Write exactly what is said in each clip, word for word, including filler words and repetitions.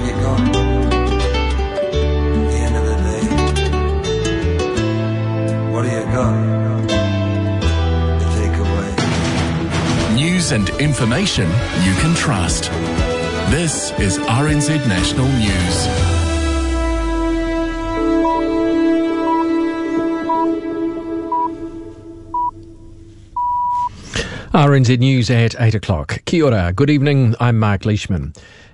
you got? At the end of the day, what do you got to take away? News and information you can trust. This is R N Z National News. R N Z News at eight o'clock. Kia ora, good evening, I'm Mark Leishman.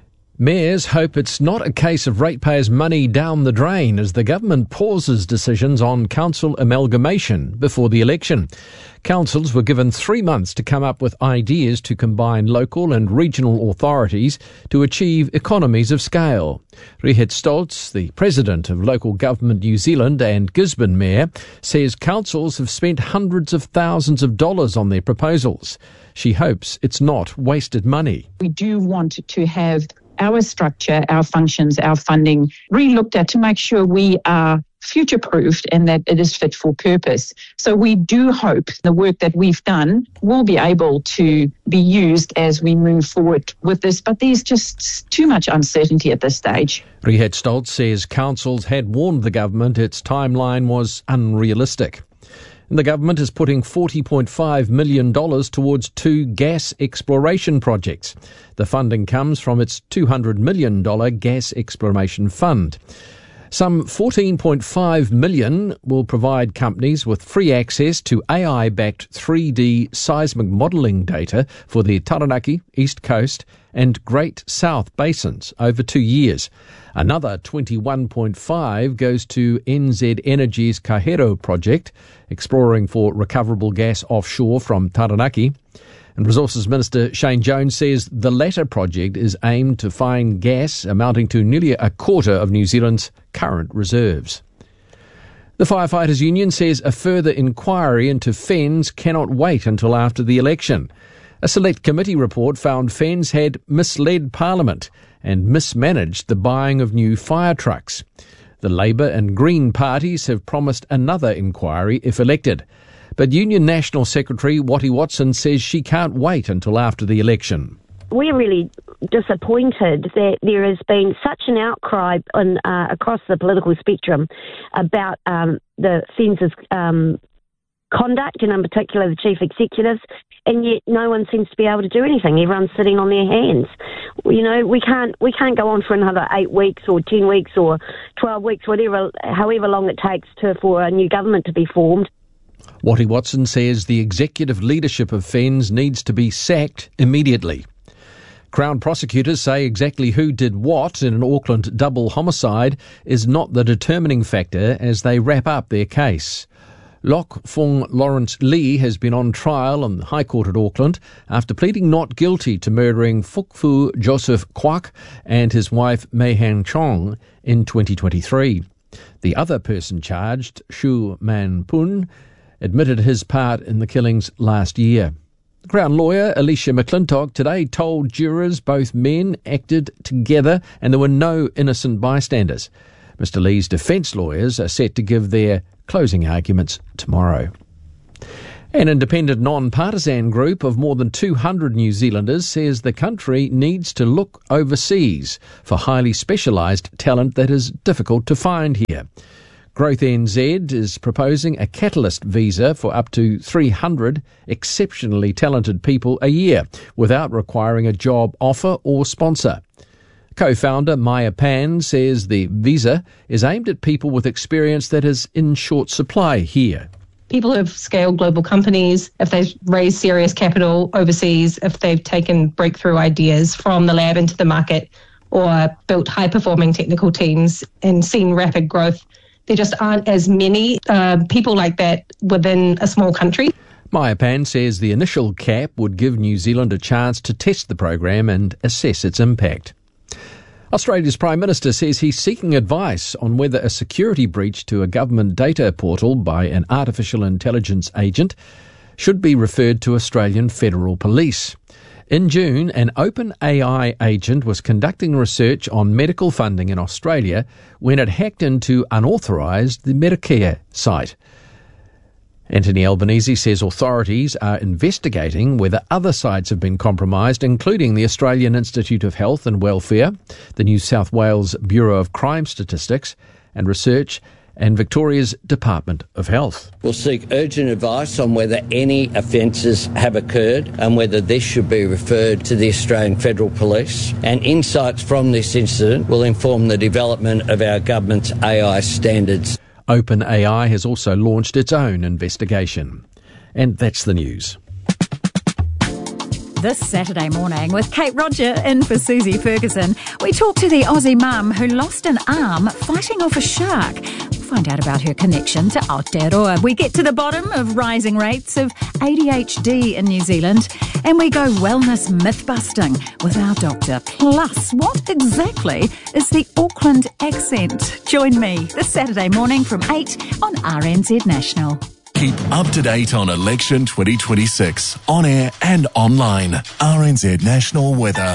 Mayors hope it's not a case of ratepayers' money down the drain as the government pauses decisions on council amalgamation before the election. Councils were given three months to come up with ideas to combine local and regional authorities to achieve economies of scale. Richard Stoltz, the president of Local Government New Zealand and Gisborne Mayor, says councils have spent hundreds of thousands of dollars on their proposals. She hopes it's not wasted money. We do want to have our structure, our functions, our funding re-looked at to make sure we are future-proofed and that it is fit for purpose. So we do hope the work that we've done will be able to be used as we move forward with this, but there's just too much uncertainty at this stage. Richard Stoltz says councils had warned the government its timeline was unrealistic. And the government is putting forty point five million dollars towards two gas exploration projects. The funding comes from its two hundred million dollars gas exploration fund. Some fourteen point five million dollars will provide companies with free access to A I-backed three D seismic modelling data for the Taranaki, East Coast and Great South basins over two years. Another twenty-one point five goes to N Z Energy's Kahero project, exploring for recoverable gas offshore from Taranaki. And Resources Minister Shane Jones says the latter project is aimed to find gas amounting to nearly a quarter of New Zealand's current reserves. The Firefighters Union says a further inquiry into F E N Z cannot wait until after the election. A select committee report found F E N Z had misled Parliament and mismanaged the buying of new fire trucks. The Labour and Green parties have promised another inquiry if elected. But Union National Secretary Wattie Watson says she can't wait until after the election. We're really disappointed that there has been such an outcry on, uh, across the political spectrum about um, the F E N Z's um, conduct, and in particular the chief executives, and yet no one seems to be able to do anything. Everyone's sitting on their hands. You know, we can't we can't go on for another eight weeks or ten weeks or twelve weeks, whatever, however long it takes to for a new government to be formed. Wattie Watson says the executive leadership of F E N Z needs to be sacked immediately. Crown prosecutors say exactly who did what in an Auckland double homicide is not the determining factor as they wrap up their case. Lok Fung Lawrence Lee has been on trial on the High Court at Auckland after pleading not guilty to murdering Fukfu Joseph Kwak and his wife Mei Han Chong in twenty twenty-three. The other person charged, Shu Man Pun, admitted his part in the killings last year. Crown lawyer Alicia McClintock today told jurors both men acted together and there were no innocent bystanders. Mister Lee's defence lawyers are set to give their closing arguments tomorrow. An independent non-partisan group of more than two hundred New Zealanders says the country needs to look overseas for highly specialised talent that is difficult to find here. Growth N Z is proposing a catalyst visa for up to three hundred exceptionally talented people a year without requiring a job offer or sponsor. Co-founder Maya Pan says the visa is aimed at people with experience that is in short supply here. People who have scaled global companies, if they've raised serious capital overseas, if they've taken breakthrough ideas from the lab into the market or built high-performing technical teams and seen rapid growth, there just aren't as many uh, people like that within a small country. Maya Pan says the initial cap would give New Zealand a chance to test the program and assess its impact. Australia's Prime Minister says he's seeking advice on whether a security breach to a government data portal by an artificial intelligence agent should be referred to Australian Federal Police. In June, an open A I agent was conducting research on medical funding in Australia when it hacked into unauthorised the Medicare site. Anthony Albanese says authorities are investigating whether other sites have been compromised, including the Australian Institute of Health and Welfare, the New South Wales Bureau of Crime Statistics and Research, and Victoria's Department of Health. We'll seek urgent advice on whether any offences have occurred and whether this should be referred to the Australian Federal Police. And insights from this incident will inform the development of our government's A I standards. OpenAI has also launched its own investigation. And that's the news. This Saturday morning with Kate Roger in for Susie Ferguson, we talk to the Aussie mum who lost an arm fighting off a shark. We'll find out about her connection to Aotearoa. We get to the bottom of rising rates of A D H D in New Zealand, and we go wellness myth-busting with our doctor. Plus, what exactly is the Auckland accent? Join me this Saturday morning from eight on R N Z National. Keep up to date on election twenty twenty-six, on air and online. R N Z National Weather.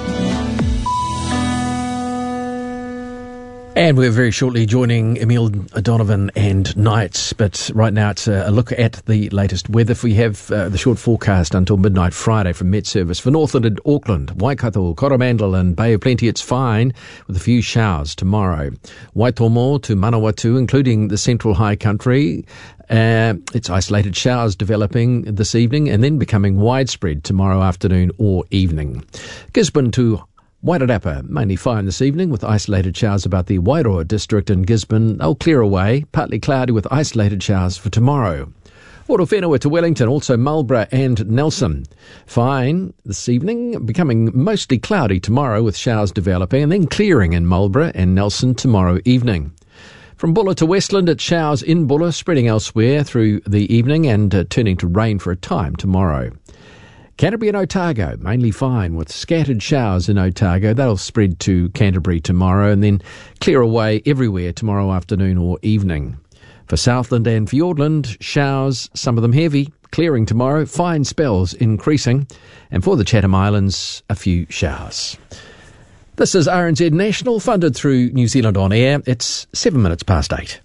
And we're very shortly joining Emile Donovan and Knights, but right now it's a look at the latest weather. We have uh, the short forecast until midnight Friday from Met Service. For Northland and Auckland, Waikato, Coromandel and Bay of Plenty, it's fine with a few showers tomorrow. Waitomo to Manawatu, including the Central High Country, Uh, it's isolated showers developing this evening and then becoming widespread tomorrow afternoon or evening. Gisborne to Wairarapa, mainly fine this evening with isolated showers about the Wairoa district in Gisborne. They'll clear away, partly cloudy with isolated showers for tomorrow. Orowhenua to Wellington, also Marlborough and Nelson. Fine this evening, becoming mostly cloudy tomorrow with showers developing and then clearing in Marlborough and Nelson tomorrow evening. From Bulla to Westland, it's showers in Bulla, spreading elsewhere through the evening and uh, turning to rain for a time tomorrow. Canterbury and Otago, mainly fine with scattered showers in Otago. That'll spread to Canterbury tomorrow and then clear away everywhere tomorrow afternoon or evening. For Southland and Fiordland, showers, some of them heavy, clearing tomorrow, fine spells increasing. And for the Chatham Islands, a few showers. This is R N Z National, funded through New Zealand On Air. It's seven minutes past eight.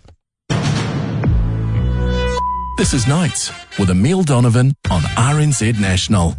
This is Nights with Emile Donovan on R N Z National.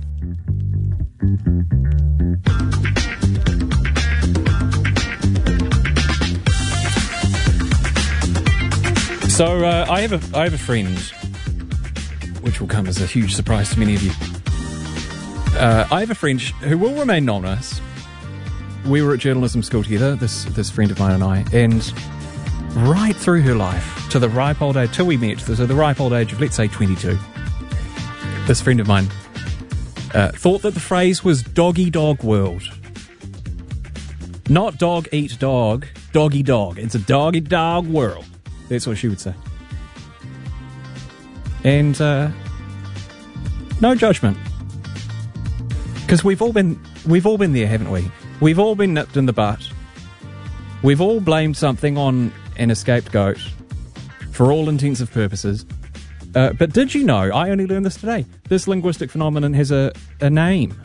So uh, I have a I have a friend, which will come as a huge surprise to many of you. Uh, I have a friend who will remain anonymous. We were at journalism school together, this this friend of mine and I, and right through her life, to the ripe old age, till we met, so the ripe old age of, let's say, twenty-two, this friend of mine uh, thought that the phrase was doggy dog world. Not dog eat dog, doggy dog. It's a doggy dog world. That's what she would say. And uh, no judgment. Because we've all been we've all been there, haven't we? We've all been nipped in the butt. We've all blamed something on an escaped goat for all intents and purposes. Uh, but did you know, I only learned this today, this linguistic phenomenon has a, a name.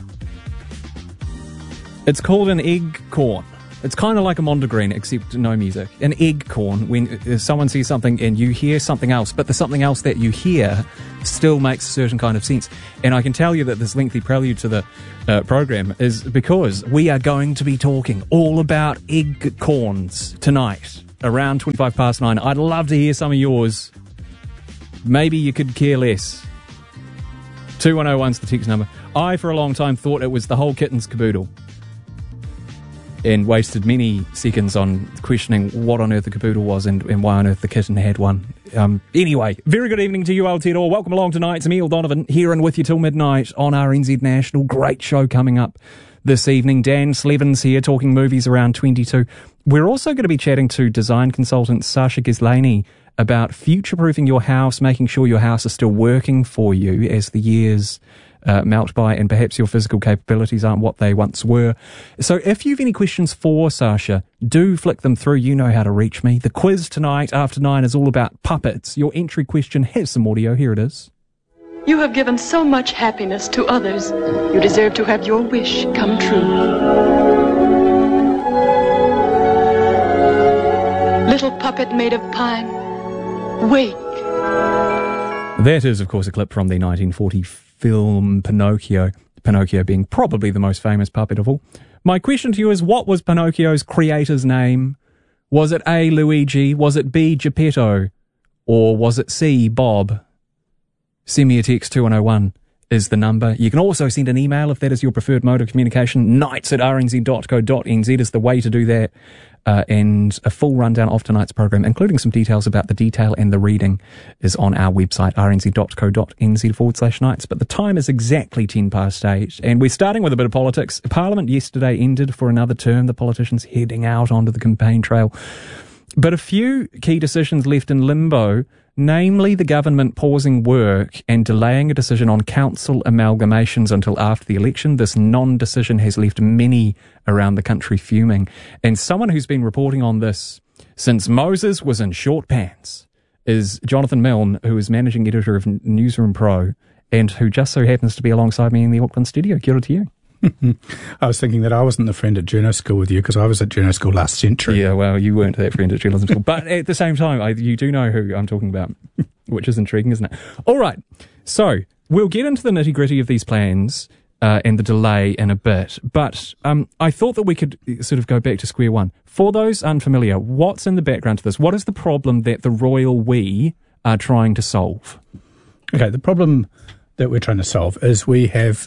It's called an egg corn. It's kind of like a mondegreen, except no music. An egg corn, when someone sees something and you hear something else, but the something else that you hear still makes a certain kind of sense. And I can tell you that this lengthy prelude to the uh, program is because we are going to be talking all about egg corns tonight, around twenty-five past nine. I'd love to hear some of yours. Maybe you could care less. two one oh one's the text number. I, for a long time, thought it was the whole kitten's caboodle, and wasted many seconds on questioning what on earth the caboodle was and, and why on earth the kitten had one. Um, anyway, very good evening to you, Aotearoa. Welcome along tonight. It's Emile Donovan here and with you till midnight on R N Z National. Great show coming up this evening. Dan Slevins here talking movies around twenty-two. We're also going to be chatting to design consultant Sasha Ghislaine about future-proofing your house, making sure your house is still working for you as the years Uh, melt by and perhaps your physical capabilities aren't what they once were. So if you've any questions for Sasha, do flick them through. You know how to reach me. The quiz tonight after nine is all about puppets. Your entry question has some audio. Here it is. You have given so much happiness to others. You deserve to have your wish come true. Little puppet made of pine, wake. That is, of course, a clip from the nineteen forty film Pinocchio. Pinocchio being probably the most famous puppet of all. My question to you is, what was Pinocchio's creator's name? Was it A, Luigi? Was it B, Geppetto? Or was it C, Bob? Send me a text, two one oh one is the number. You can also send an email if that is your preferred mode of communication. nights at r n z dot co dot n z is the way to do that. Uh, and a full rundown of tonight's program, including some details about the detail and the reading, is on our website, r n z dot co dot n z forward slash nights. But the time is exactly ten past eight, and we're starting with a bit of politics. Parliament yesterday ended for another term, the politicians heading out onto the campaign trail. But a few key decisions left in limbo, namely the government pausing work and delaying a decision on council amalgamations until after the election. This non-decision has left many around the country fuming. And someone who's been reporting on this since Moses was in short pants is Jonathan Milne, who is managing editor of Newsroom Pro and who just so happens to be alongside me in the Auckland studio. Kia ora to you. I was thinking that I wasn't the friend at journo school with you because I was at journo school last century. Yeah, well, you weren't that friend at journalism school. But at the same time, I, you do know who I'm talking about, which is intriguing, isn't it? All right, so we'll get into the nitty-gritty of these plans uh, and the delay in a bit. But um, I thought that we could sort of go back to square one. For those unfamiliar, what's in the background to this? What is the problem that the royal we are trying to solve? Okay, the problem that we're trying to solve is we have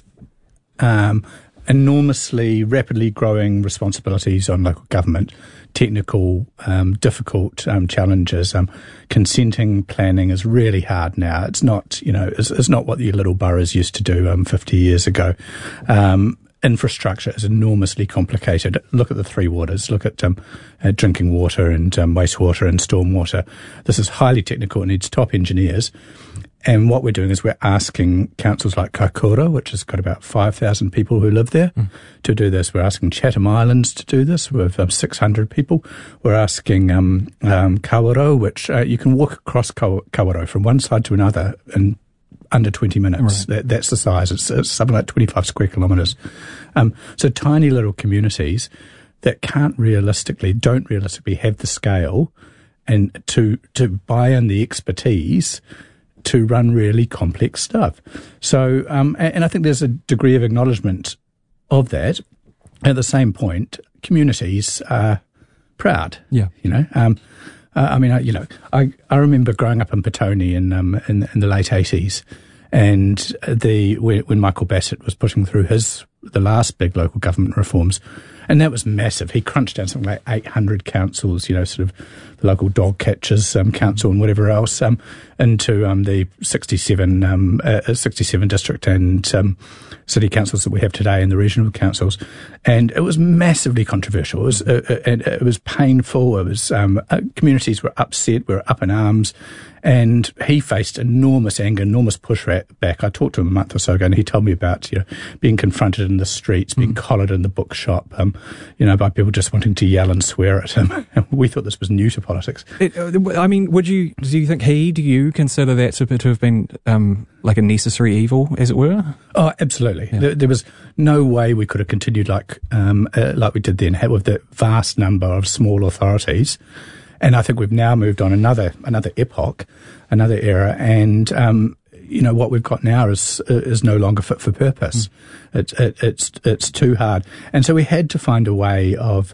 um, enormously, rapidly growing responsibilities on local government, technical, um, difficult um, challenges. Um, consenting planning is really hard now. It's not, you know, it's, it's not what your little boroughs used to do um, fifty years ago. Um, infrastructure is enormously complicated. Look at the three waters. Look at um, uh, drinking water and um, wastewater and stormwater. This is highly technical. It needs top engineers. And what we're doing is we're asking councils like Kaikoura, which has got about five thousand people who live there, mm. to do this. We're asking Chatham Islands to do this with um, six hundred people. We're asking um, um, Kawerau, which uh, you can walk across Kawerau from one side to another in under twenty minutes. Right. That, that's the size. It's, it's something like twenty-five square kilometres. Um, so tiny little communities that can't realistically, don't realistically have the scale and to to buy in the expertise to run really complex stuff. So, um, and, and I think there's a degree of acknowledgement of that. At the same point, communities are proud. Yeah. You know, um, uh, I mean, I, you know, I, I remember growing up in Petone in, um, in, in the late eighties, and the, when, when Michael Bassett was pushing through his, the last big local government reforms, and that was massive. He crunched down something like eight hundred councils, you know, sort of the local dog catchers um, council and whatever else, um, into um, the sixty-seven, um, uh, sixty-seven district and um, city councils that we have today and the regional councils. And it was massively controversial. It was, uh, and it was painful. It was um, uh, communities were upset, were up in arms. And he faced enormous anger, enormous pushback. I talked to him a month or so ago, and he told me about, you know, being confronted in the streets, being mm. collared in the bookshop, um, you know, by people just wanting to yell and swear at him. We thought this was new to politics. It, I mean, would you, do you think he, do you consider that to, to have been um, like a necessary evil, as it were? Oh, absolutely. Yeah. There, there was no way we could have continued like um, uh, like we did then, with the vast number of small authorities. And I think we've now moved on another another epoch, another era, and um, you know what we've got now is is no longer fit for purpose. Mm. It's it, it's it's too hard, and so we had to find a way of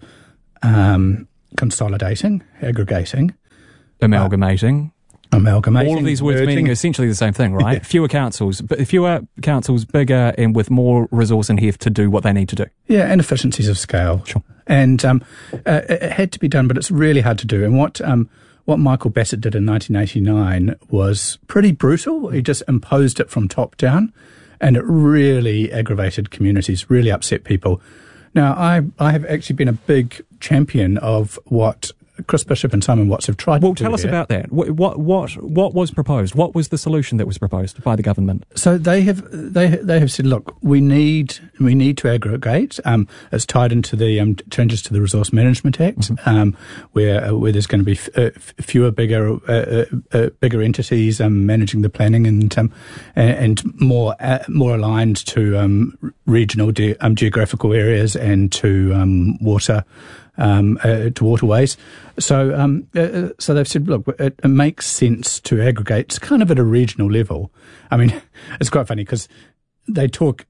um, consolidating, aggregating, amalgamating. Uh, Amalgamating. All of these words merging. meaning essentially the same thing, right? Yeah. Fewer councils, but fewer councils, bigger and with more resource and heft to do what they need to do. Yeah, and efficiencies of scale. Sure. And um, uh, it had to be done, but it's really hard to do. And what um, what Michael Bassett did in nineteen eighty-nine was pretty brutal. He just imposed it from top down, and it really aggravated communities, really upset people. Now, I I have actually been a big champion of what Chris Bishop and Simon Watts have tried well, to do tell us here. about that. What, what what what was proposed? What was the solution that was proposed by the government? So they have they they have said, look, we need we need to aggregate. Um, it's tied into the um, changes to the Resource Management Act, mm-hmm. um, where uh, where there's going to be f- uh, fewer bigger uh, uh, uh, bigger entities um, managing the planning and um, and more uh, more aligned to um, regional de- um, geographical areas and to um, water. um, uh, to waterways. So, um, uh, so they've said, look, it, it makes sense to aggregate kind of at a regional level. I mean, it's quite funny because they talk.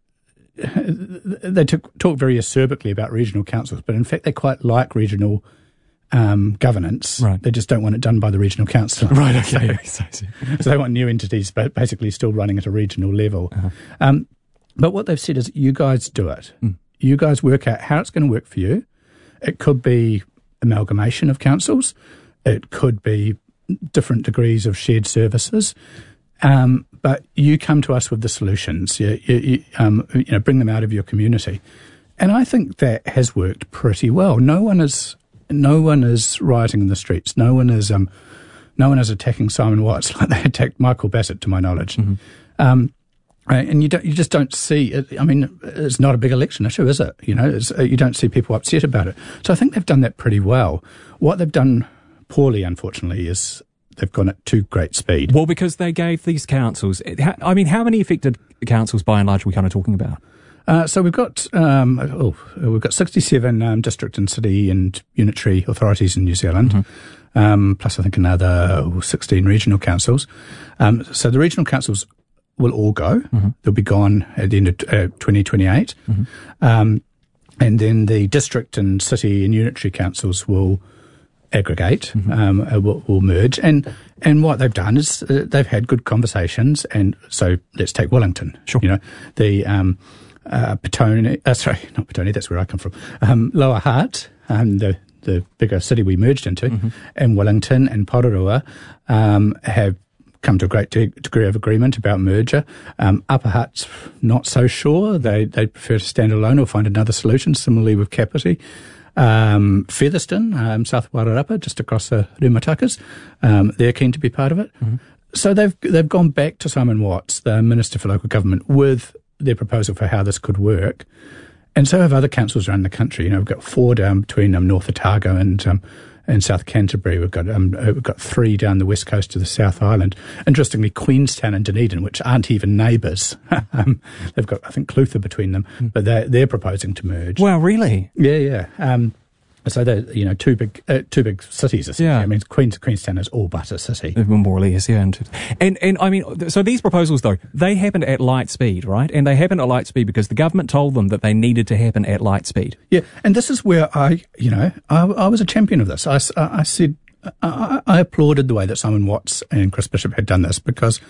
They talk, talk very acerbically about regional councils, but in fact they quite like regional um, governance. Right. They just don't want it done by the regional council. Right, okay. So, so they want new entities, but basically still running at a regional level. Uh-huh. Um, but what they've said is, you guys do it. Mm. You guys work out how it's going to work for you. It could be amalgamation of councils. It could be different degrees of shared services. Um, but you come to us with the solutions. You, you, you, um, you know, bring them out of your community, and I think that has worked pretty well. No one is, no one is rioting in the streets. No one is, um, no one is attacking Simon Watts like they attacked Michael Bassett, to my knowledge. Mm-hmm. Um, and you don't, you just don't see it. I mean, it's not a big election issue, is it? You know, it's, you don't see people upset about it. So I think they've done that pretty well. What they've done poorly, unfortunately, is they've gone at too great speed. Well, because they gave these councils, I mean, how many affected councils by and large are we kind of talking about? Uh, so we've got um, oh, we've got sixty-seven um, district and city and unitary authorities in New Zealand, mm-hmm. um, plus I think another oh, sixteen regional councils. Um, so the regional councils will all go. Mm-hmm. They'll be gone at the end of uh, twenty twenty-eight. Mm-hmm. Um, and then the district and city and unitary councils will aggregate, mm-hmm. um, uh, will, will merge, and and what they've done is uh, they've had good conversations. And so let's take Wellington. Sure. You know, the um, uh, Petone, uh, sorry, not Petone, that's where I come from. Um, Lower Hutt, um, the the bigger city we merged into, mm-hmm. and Wellington and Porirua um, have come to a great de- degree of agreement about merger. Um, Upper Hutt's not so sure. They they prefer to stand alone or find another solution. Similarly with Kapiti. Um, Featherston, um, South Wairarapa, just across the Rumatakas, um, they're keen to be part of it. Mm-hmm. So they've they've gone back to Simon Watts, the Minister for Local Government, with their proposal for how this could work. And so have other councils around the country. You know, we've got four down between um, North Otago and um, and South Canterbury. We've got um, we've got three down the west coast of the South Island. Interestingly, Queenstown and Dunedin, which aren't even neighbours, um, they've got I think Clutha between them, mm. but they're they're proposing to merge. Wow, really? Yeah, yeah. Um, so they're you know two big uh, two big cities. Essentially. Yeah. I mean, Queens, Queenstown is all but a city. More or less, yeah. And, and and I mean, so these proposals though, they happened at light speed, right? And they happened at light speed because the government told them that they needed to happen at light speed. Yeah, and this is where I, you know, I, I was a champion of this. I, I, I said I, I applauded the way that Simon Watts and Chris Bishop had done this because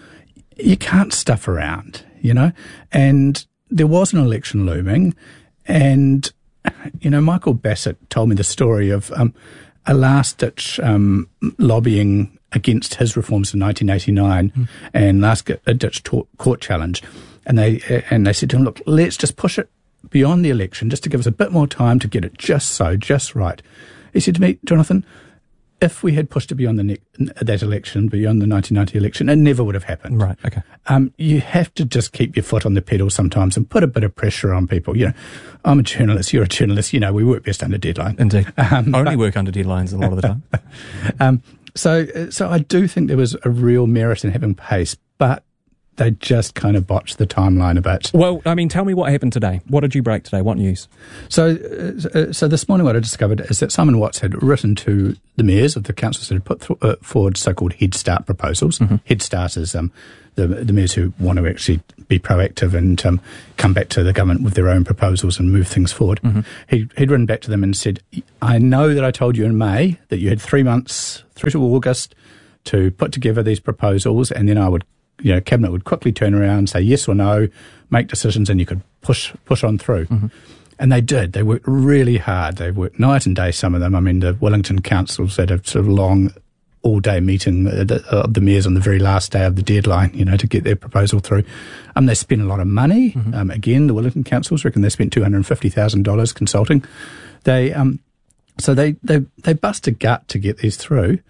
you can't stuff around, you know. And there was an election looming, and you know, Michael Bassett told me the story of um, a last-ditch um, lobbying against his reforms in nineteen eighty-nine mm. and last-ditch court challenge. And they and they said to him, look, let's just push it beyond the election just to give us a bit more time to get it just so, just right. He said to me, Jonathan, if we had pushed it beyond the ne- that election, beyond the nineteen ninety election, it never would have happened. Right, okay. Um, you have to just keep your foot on the pedal sometimes and put a bit of pressure on people. You know, I'm a journalist, you're a journalist, you know, we work best under deadline. Indeed. Um, Only but, work under deadlines a lot of the time. um, so, so I do think there was a real merit in having pace, but they just kind of botched the timeline a bit. Well, I mean, tell me what happened today. What did you break today? What news? So, uh, so this morning what I discovered is that Simon Watts had written to the mayors of the councils that had put th- uh, forward so-called Head Start proposals. Mm-hmm. Head Start is um, the, the mayors who want to actually be proactive and um, come back to the government with their own proposals and move things forward. Mm-hmm. He, he'd written back to them and said, I know that I told you in May that you had three months through to August to put together these proposals, and then I would you know, Cabinet would quickly turn around, say yes or no, make decisions, and you could push push on through. Mm-hmm. And they did. They worked really hard. They worked night and day, some of them. I mean, the Wellington councils had a sort of long all-day meeting of the mayors on the very last day of the deadline, you know, to get their proposal through. Um, they spent a lot of money. Mm-hmm. Um, again, the Wellington councils reckon they spent two hundred fifty thousand dollars consulting. They um, So they, they, they bust a gut to get these through.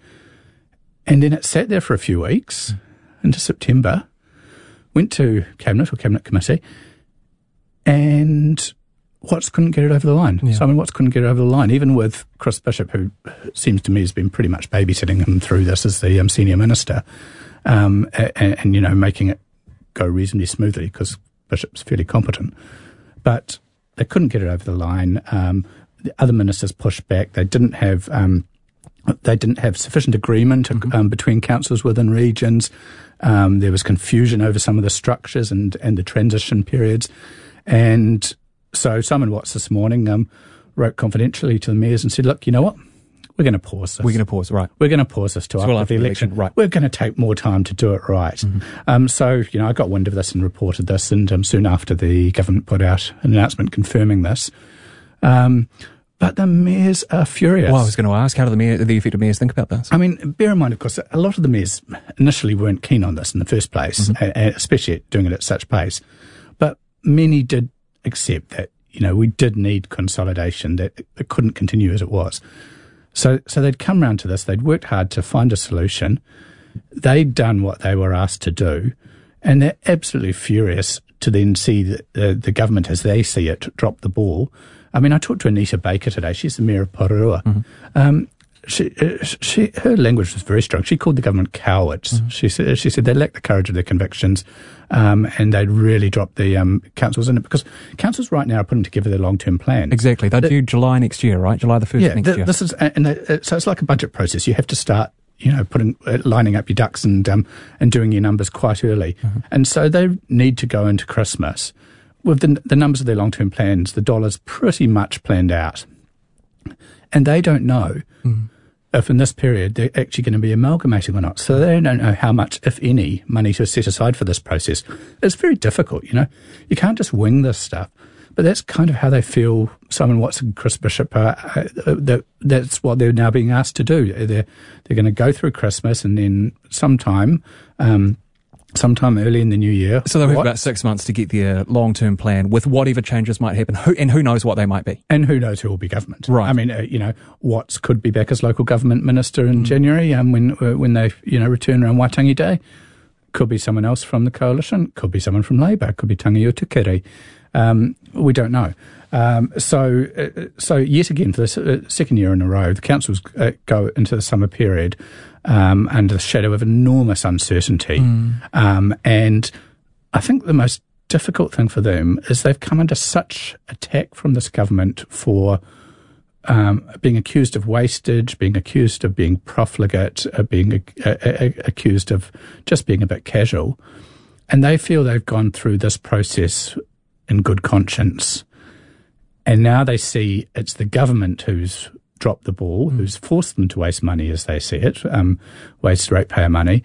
And then it sat there for a few weeks. Mm-hmm. Into September, went to Cabinet or Cabinet Committee, and Watts couldn't get it over the line. Yeah. Simon Watts couldn't get it over the line, even with Chris Bishop, who seems to me has been pretty much babysitting him through this as the um, senior minister, um, and, and, you know, making it go reasonably smoothly because Bishop's fairly competent. But they couldn't get it over the line. Um, the other ministers pushed back. They didn't have um, they didn't have sufficient agreement mm-hmm. um, between councils within regions. Um, there was confusion over some of the structures and, and the transition periods. And so Simon Watts this morning um, wrote confidentially to the mayors and said, look, you know what? We're going to pause this. We're going to pause, right. We're going to pause this till so after, after the the election. election. Right. We're going to take more time to do it right. Mm-hmm. Um, so, you know, I got wind of this and reported this, and um, soon after the government put out an announcement confirming this. Um, but the mayors are furious. Well, I was going to ask, how do the, mayor, the affected mayors think about this? I mean, bear in mind, of course, a lot of the mayors initially weren't keen on this in the first place, mm-hmm. uh, especially doing it at such pace. But many did accept that, you know, we did need consolidation, that it couldn't continue as it was. So, so they'd come round to this. They'd worked hard to find a solution. They'd done what they were asked to do, and they're absolutely furious to then see the, the, the government, as they see it, drop the ball. I mean, I talked to Anita Baker today. She's the mayor of Porirua. Mm-hmm. Um, she, uh, she, her language was very strong. She called the government cowards. Mm-hmm. She said, she said they lacked the courage of their convictions, um, and they'd really dropped the um, councils in it, because councils right now are putting together their long-term plan. Exactly. They're due July next year, right? July the first yeah, next th- year. This is, and they, uh, so it's like a budget process. You have to start, you know, putting, uh, lining up your ducks and um, and doing your numbers quite early. Mm-hmm. And so they need to go into Christmas with the, the numbers of their long-term plans, the dollars pretty much planned out. And they don't know mm-hmm. if in this period they're actually going to be amalgamating or not. So they don't know how much, if any, money to set aside for this process. It's very difficult, you know. You can't just wing this stuff. But that's kind of how they feel, Simon Watts and Chris Bishop, are, uh, that, that's what they're now being asked to do. They're, they're going to go through Christmas, and then sometime... Um, Sometime early in the new year. So they'll have about six months to get their long-term plan with whatever changes might happen, who, and who knows what they might be. And who knows who will be government. Right. I mean, uh, you know, Watts could be back as local government minister in mm. January um, when uh, when they, you know, return around Waitangi Day. Could be someone else from the coalition. Could be someone from Labour. Could be Tangi o Tukere. Um, we don't know. Um, so, uh, so yet again, for the uh, second year in a row, the councils uh, go into the summer period um, under the shadow of enormous uncertainty. Mm. Um, and I think the most difficult thing for them is they've come under such attack from this government for um, being accused of wastage, being accused of being profligate, uh, being uh, uh, accused of just being a bit casual. And they feel they've gone through this process in good conscience. And now they see it's the government who's dropped the ball, mm. who's forced them to waste money, as they see it, um, waste ratepayer money,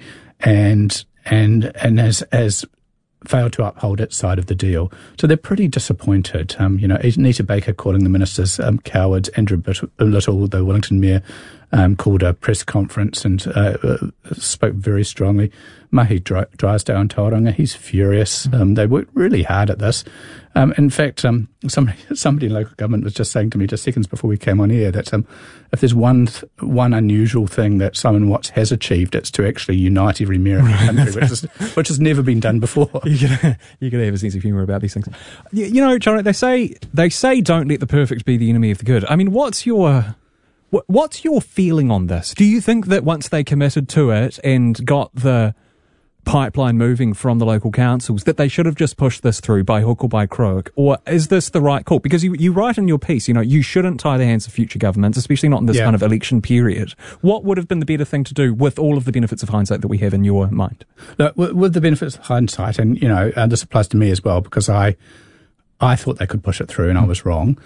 and and and has has failed to uphold its side of the deal. So they're pretty disappointed. Um, you know, Anita Baker calling the ministers um, cowards. Andrew Little, the Wellington mayor, um, called a press conference and uh, uh, spoke very strongly. Mahi Drysdale in Tauranga, he's furious. Um, they worked really hard at this. Um, in fact, um, somebody, somebody in local government was just saying to me just seconds before we came on air that um, if there's one th- one unusual thing that Simon Watts has achieved, it's to actually unite every mayor in the country, which, is, which has never been done before. You can, you can have a sense of humour about these things. You, you know, John, they say they say don't let the perfect be the enemy of the good. I mean, what's your what's your feeling on this? Do you think that once they committed to it and got the pipeline moving from the local councils, that they should have just pushed this through by hook or by crook? Or is this the right call? Because you, you write in your piece, you know, you shouldn't tie the hands of future governments, especially not in this yeah. kind of election period. What would have been the better thing to do with all of the benefits of hindsight that we have in your mind? Look, with the benefits of hindsight, and, you know, and this applies to me as well, because I I thought they could push it through and mm. I was wrong.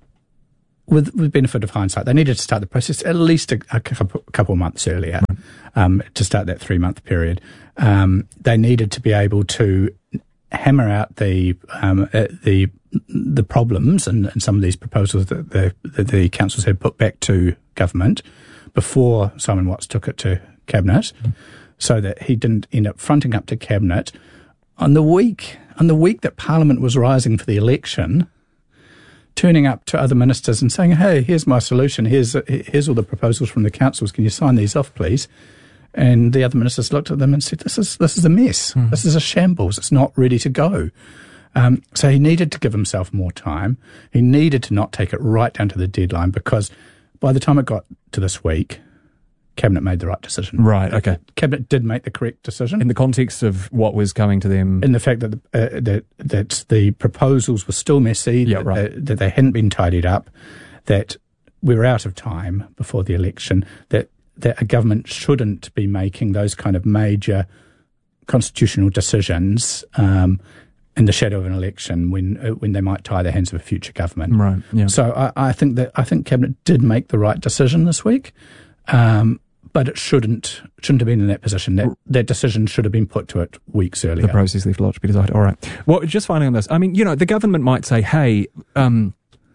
With, with the benefit of hindsight, they needed to start the process at least a, a couple, couple of months earlier right. um, to start that three-month period. Um, they needed to be able to hammer out the um, uh, the the problems and, and some of these proposals that the, that the councils had put back to government before Simon Watts took it to Cabinet, mm. so that he didn't end up fronting up to Cabinet on the week on the week that Parliament was rising for the election, turning up to other ministers and saying, hey, here's my solution, here's here's all the proposals from the councils, can you sign these off, please? And the other ministers looked at them and said, this is this is a mess, mm. this is a shambles, it's not ready to go. Um, so he needed to give himself more time. He needed to not take it right down to the deadline, because by the time it got to this week, Cabinet made the right decision. Right, okay. Cabinet did make the correct decision. In the context of what was coming to them. In the fact that the, uh, that, that the proposals were still messy, yeah, right. that, that they hadn't been tidied up, that we're out of time before the election, that, that a government shouldn't be making those kind of major constitutional decisions um, in the shadow of an election when uh, when they might tie the hands of a future government. Right. Yeah. So I, I think that I think Cabinet did make the right decision this week, um, but it shouldn't shouldn't have been in that position. That that decision should have been put to it weeks earlier. The process left a lot to be desired. All right. Well, just finally on this, I mean, you know, the government might say, "Hey, um,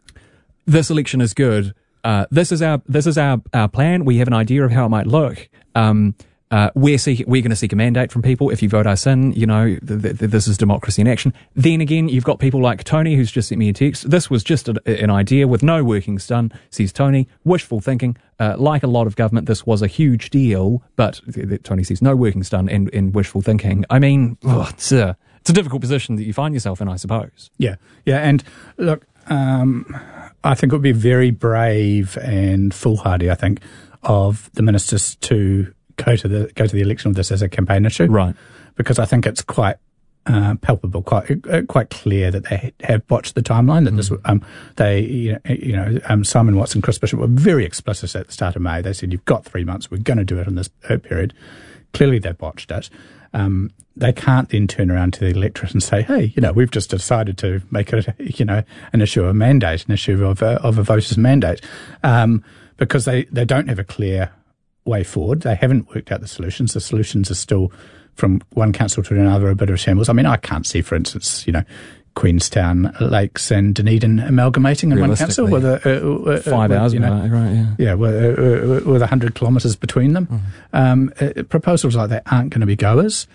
this election is good. Uh, this is our this is our, our plan. We have an idea of how it might look. Um, uh, we're seek, we're going to seek a mandate from people. If you vote us in, you know, th- th- this is democracy in action." Then again, you've got people like Tony, who's just sent me a text. This was just a, an idea with no workings done, says Tony. Wishful thinking. Uh, like a lot of government, this was a huge deal, but th- th- Tony says no workings done and, and wishful thinking. I mean, oh, it's a it's a difficult position that you find yourself in, I suppose. Yeah, yeah, and look. Um, I think it would be very brave and foolhardy, I think, of the ministers to go to the go to the election with this as a campaign issue, right? Because I think it's quite uh, palpable, quite uh, quite clear that they have botched the timeline. That mm. this, um, they, you know, you know um, Simon Watson, Chris Bishop were very explicit at the start of May. They said, "You've got three months. We're going to do it in this period." Clearly, they botched it. Um, they can't then turn around to the electorate and say, "Hey, you know, we've just decided to make it, you know, an issue of a mandate, an issue of a, of a voter's mandate," um, because they, they don't have a clear way forward. They haven't worked out the solutions. The solutions are still, from one council to another, a bit of a shambles. I mean, I can't see, for instance, you know, Queenstown, Lakes and Dunedin amalgamating in one council with a, uh, uh, five with, hours, you know, right? Yeah, yeah, with, uh, with a hundred kilometres between them. Mm-hmm. Um, uh, proposals like that aren't going to be goers,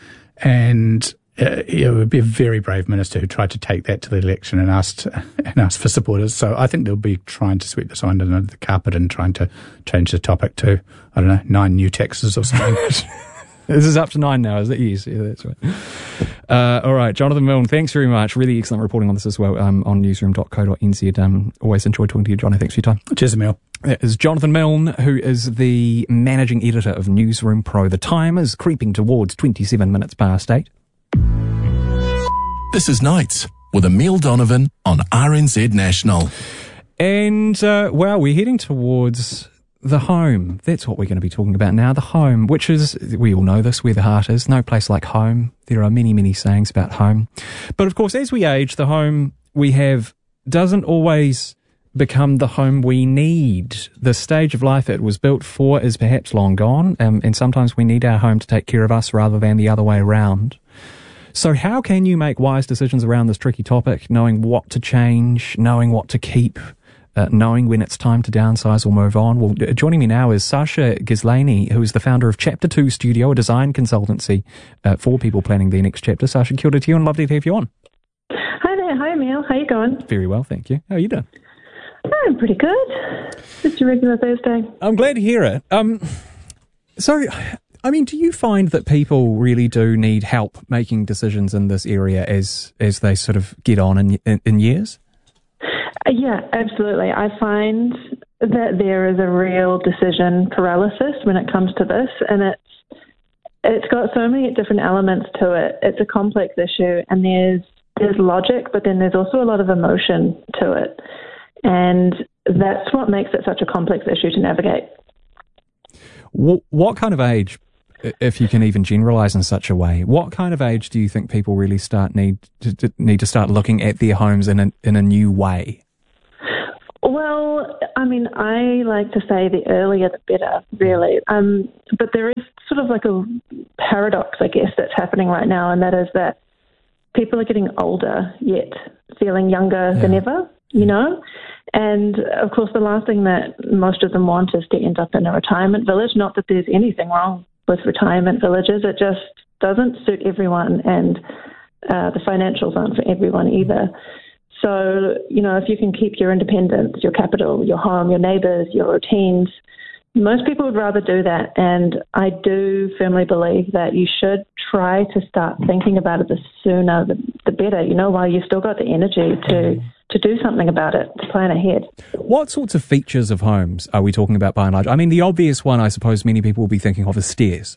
and uh, it would be a very brave minister who tried to take that to the election and asked and asked for supporters. So I think they'll be trying to sweep this under the carpet and trying to change the topic to, I don't know, nine new taxes or something. This is up to nine now, is it? Yes, yeah, that's right. Uh, all right, Jonathan Milne, thanks very much. Really excellent reporting on this as well um, on newsroom dot co dot n z. Um, always enjoy talking to you, Johnny. Thanks for your time. Cheers, Emil. That is Jonathan Milne, who is the managing editor of Newsroom Pro. The time is creeping towards twenty-seven minutes past eight. This is Nights with Emil Donovan on R N Z National. And, uh, well, we're heading towards the home. That's what we're going to be talking about now. The home, which is, we all know this, where the heart is. No place like home. There are many, many sayings about home. But of course, as we age, the home we have doesn't always become the home we need. The stage of life it was built for is perhaps long gone. Um, and sometimes we need our home to take care of us rather than the other way around. So how can you make wise decisions around this tricky topic, knowing what to change, knowing what to keep, Uh, knowing when it's time to downsize or move on? Well, joining me now is Sasha Ghislani, who is the founder of Chapter two Studio, a design consultancy uh, for people planning their next chapter. Sasha, kia ora to you and lovely to have you on. Hi there. Hi, Emil. How you going? Very well, thank you. How are you doing? Oh, I'm pretty good. Just a regular Thursday. I'm glad to hear it. Um, so, I mean, do you find that people really do need help making decisions in this area as as they sort of get on in, in, in years? Uh, yeah, absolutely. I find that there is a real decision paralysis when it comes to this, and it's it's got so many different elements to it. It's a complex issue, and there's there's logic, but then there's also a lot of emotion to it, and that's what makes it such a complex issue to navigate. What, what kind of age, if you can even generalise in such a way, what kind of age do you think people really start need to, to need to start looking at their homes in a, in a new way? Well, I mean, I like to say the earlier the better, really. Um, but there is sort of like a paradox, I guess, that's happening right now, and that is that people are getting older yet feeling younger yeah. than ever, you know? And, of course, the last thing that most of them want is to end up in a retirement village. Not that there's anything wrong with retirement villages. It just doesn't suit everyone, and uh, the financials aren't for everyone either. So, you know, if you can keep your independence, your capital, your home, your neighbours, your routines, most people would rather do that. And I do firmly believe that you should try to start thinking about it the sooner, the, the better, you know, while you've still got the energy to, to do something about it, to plan ahead. What sorts of features of homes are we talking about by and large? I mean, the obvious one, I suppose, many people will be thinking of is stairs.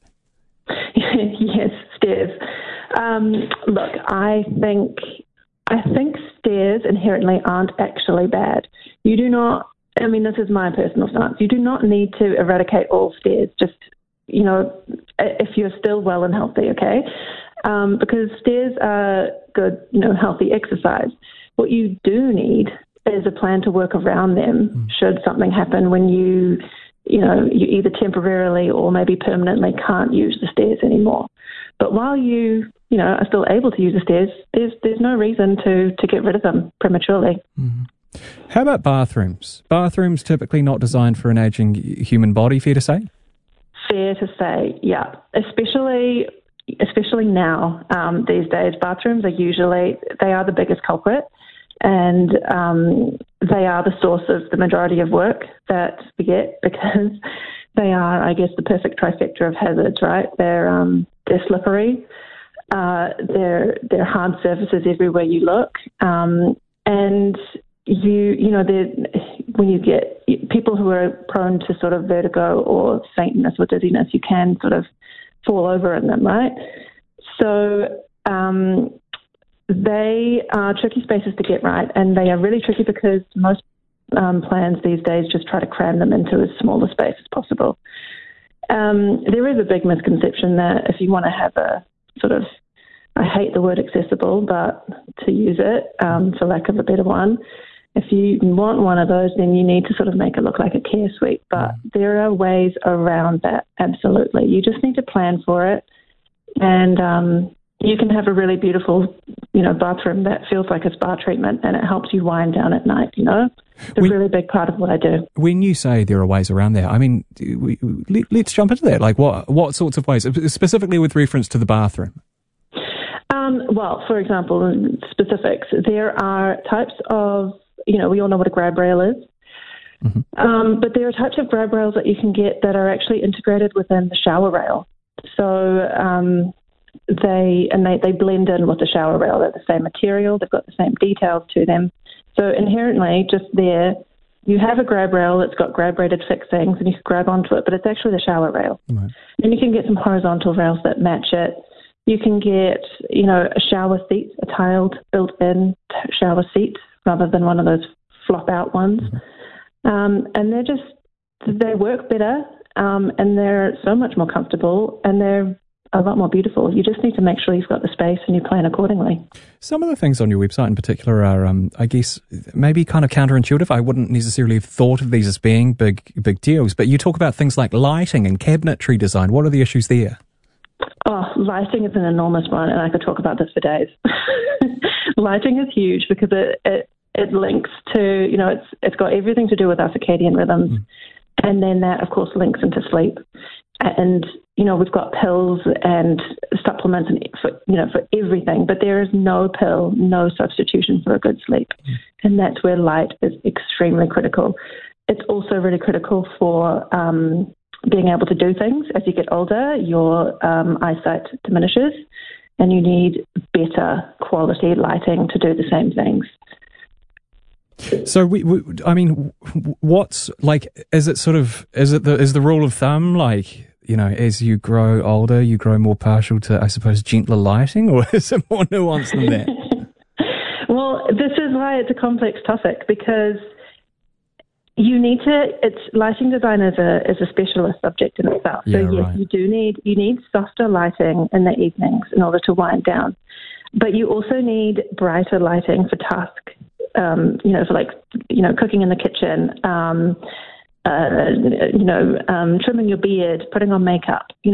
Yes, stairs. Um, look, I think... I think stairs inherently aren't actually bad. You do not I mean, this is my personal stance. You do not need to eradicate all stairs, just, you know, if you're still well and healthy, okay? Um, because stairs are good, you know, healthy exercise. What you do need is a plan to work around them mm. should something happen when you, you know, you either temporarily or maybe permanently can't use the stairs anymore. But while you, you know, are still able to use the stairs, there's there's no reason to, to get rid of them prematurely. Mm. How about bathrooms? Bathrooms typically not designed for an aging human body, fair to say? Fair to say, yeah. Especially especially now, um, these days, bathrooms are usually, they are the biggest culprit, and um, they are the source of the majority of work that we get, because they are, I guess, the perfect trifecta of hazards, right? They're um, they're slippery, uh, they're they're hard surfaces everywhere you look, um, and you you know they're, when you get people who are prone to sort of vertigo or faintness or dizziness, you can sort of fall over in them, right? So um, they are tricky spaces to get right, and they are really tricky because most um, plans these days just try to cram them into as small a space as possible. Um, there is a big misconception that if you want to have a sort of, I hate the word accessible, but to use it, um, for lack of a better one, if you want one of those, then you need to sort of make it look like a care suite. But there are ways around that, absolutely. You just need to plan for it. And um, you can have a really beautiful, you know, bathroom that feels like a spa treatment, and it helps you wind down at night, you know? It's a when, really big part of what I do. When you say there are ways around there, I mean, we, let, let's jump into that. Like what, what sorts of ways, specifically with reference to the bathroom? Um, well, for example, specifics, there are types of, you know, we all know what a grab rail is. Mm-hmm. Um, but there are types of grab rails that you can get that are actually integrated within the shower rail. So um, they and they, they blend in with the shower rail. They're the same material. They've got the same details to them. So inherently, just there, you have a grab rail that's got grab rated fixings, and you can grab onto it, but it's actually the shower rail. Right. And you can get some horizontal rails that match it. You can get, you know, a shower seat, a tiled, built-in shower seat, rather than one of those flop-out ones. Mm-hmm. Um, and they're just, they work better, um, and they're so much more comfortable, and they're a lot more beautiful. You just need to make sure you've got the space and you plan accordingly. Some of the things on your website in particular are, um, I guess, maybe kind of counterintuitive. I wouldn't necessarily have thought of these as being big, big deals, but you talk about things like lighting and cabinetry design. What are the issues there? Oh, lighting is an enormous one, and I could talk about this for days. Lighting is huge because it, it it links to, you know, it's it's got everything to do with our circadian rhythms, mm. and then that, of course, links into sleep. And, you know, we've got pills and supplements and for, you know, for everything, but there is no pill, no substitution for a good sleep. Mm. And that's where light is extremely critical. It's also really critical for um, being able to do things. As you get older, your um, eyesight diminishes, and you need better quality lighting to do the same things. So, we, we, I mean, what's like? Is it sort of? Is it the? Is the rule of thumb like? You know, as you grow older, you grow more partial to, I suppose, gentler lighting, or is it more nuanced than that? Well, this is why it's a complex topic, because you need to. It's lighting design is a is a specialist subject in itself. Yeah, so yes, right. you do need you need softer lighting in the evenings in order to wind down, but you also need brighter lighting for task. Um, you know, for like, you know, cooking in the kitchen, um, uh, you know, um, trimming your beard, putting on makeup. You know,